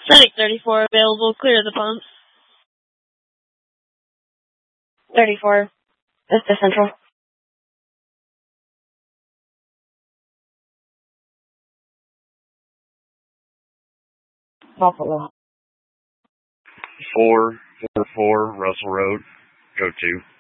Sonic 34 available. Clear the pumps. 34. Vista Central. Buffalo. 444 Russell Road. Go to.